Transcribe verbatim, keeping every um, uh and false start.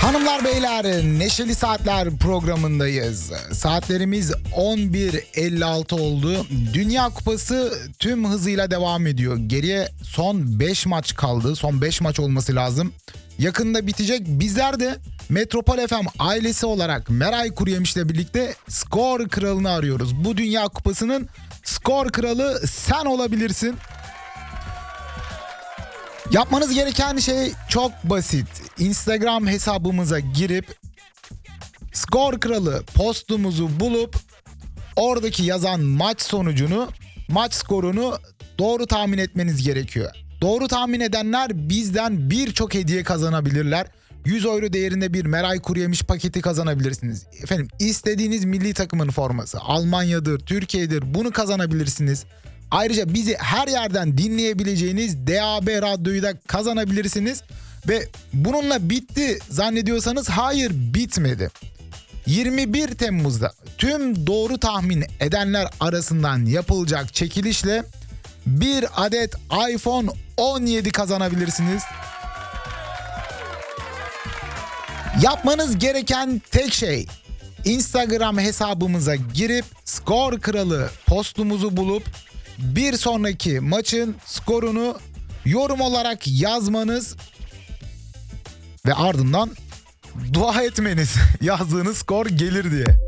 Hanımlar beyler, Neşeli Saatler programındayız. Saatlerimiz on bir elli altı oldu. Dünya Kupası tüm hızıyla devam ediyor. Geriye son beş maç kaldı. Son beş maç olması lazım. Yakında bitecek. Bizler de Metropol F M ailesi olarak Meray Kuruyemiş'le birlikte skor kralını arıyoruz. Bu Dünya Kupası'nın skor kralı sen olabilirsin. Yapmanız gereken şey çok basit. Instagram hesabımıza girip skor kralı postumuzu bulup oradaki yazan maç sonucunu, maç skorunu doğru tahmin etmeniz gerekiyor. Doğru tahmin edenler bizden birçok hediye kazanabilirler. yüz euro değerinde bir Meray Kuruyemiş paketi kazanabilirsiniz. Efendim, istediğiniz milli takımın forması, Almanya'dır, Türkiye'dir, bunu kazanabilirsiniz. Ayrıca bizi her yerden dinleyebileceğiniz D A B radyoyu da kazanabilirsiniz. Ve bununla bitti zannediyorsanız hayır, bitmedi. yirmi bir Temmuz'da tüm doğru tahmin edenler arasından yapılacak çekilişle bir adet iPhone on yedi kazanabilirsiniz. Yapmanız gereken tek şey Instagram hesabımıza girip skor kralı postumuzu bulup bir sonraki maçın skorunu yorum olarak yazmanız ve ardından dua etmeniz yazdığınız skor gelir diye.